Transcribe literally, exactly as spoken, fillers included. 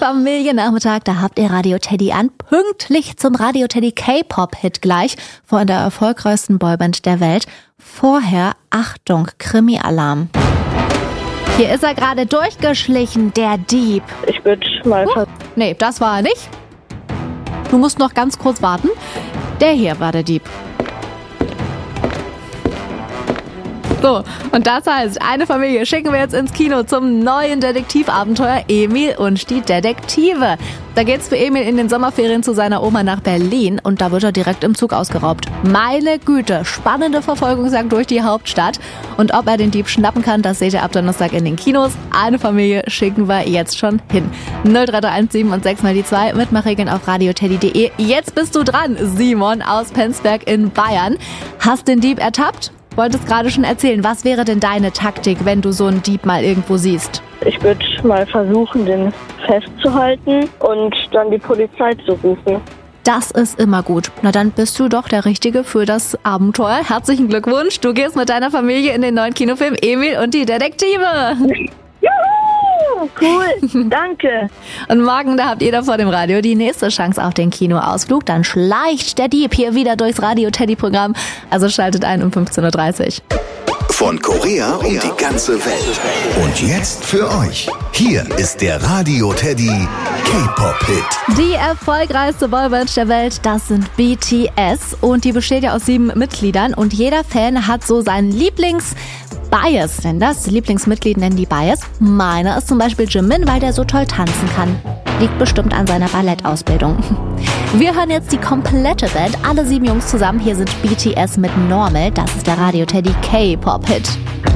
Familiennachmittag, da habt ihr Radio Teddy an, pünktlich zum Radio Teddy K-Pop-Hit gleich von der erfolgreichsten Boyband der Welt. Vorher, Achtung, Krimi-Alarm. Hier ist er gerade durchgeschlichen, der Dieb. Ich würde mal... Uh, nee, das war er nicht. Du musst noch ganz kurz warten. Der hier war der Dieb. So, und das heißt, eine Familie schicken wir jetzt ins Kino zum neuen Detektivabenteuer Emil und die Detektive. Da geht's für Emil in den Sommerferien zu seiner Oma nach Berlin und da wird er direkt im Zug ausgeraubt. Meine Güte, spannende Verfolgungsjagd durch die Hauptstadt. Und ob er den Dieb schnappen kann, das seht ihr ab Donnerstag in den Kinos. Eine Familie schicken wir jetzt schon hin. null drei drei eins sieben und sechs mal die zwei, Mitmachregeln auf radioteddy punkt de. Jetzt bist du dran, Simon aus Penzberg in Bayern. Hast den Dieb ertappt? Wolltest gerade schon erzählen, was wäre denn deine Taktik, wenn du so einen Dieb mal irgendwo siehst? Ich würde mal versuchen, den festzuhalten und dann die Polizei zu rufen. Das ist immer gut. Na dann bist du doch der Richtige für das Abenteuer. Herzlichen Glückwunsch. Du gehst mit deiner Familie in den neuen Kinofilm Emil und die Detektive. Juhu! Cool, danke. Und morgen, da habt ihr da vor dem Radio die nächste Chance auf den Kinoausflug. Dann schleicht der Dieb hier wieder durchs Radio-Teddy-Programm. Also schaltet ein um fünfzehn Uhr dreißig. Von Korea um die ganze Welt. Und jetzt für euch. Hier ist der Radio Teddy K-Pop-Hit. Die erfolgreichste Boyband der Welt, das sind B T S. Und die besteht ja aus sieben Mitgliedern. Und jeder Fan hat so seinen Lieblings- Bias nennen das. Lieblingsmitglied nennen die Bias. Meiner ist zum Beispiel Jimin, weil der so toll tanzen kann. Liegt bestimmt an seiner Ballettausbildung. Wir hören jetzt die komplette Band, alle sieben Jungs zusammen. Hier sind B T S mit Normal. Das ist der Radio Teddy K-Pop-Hit.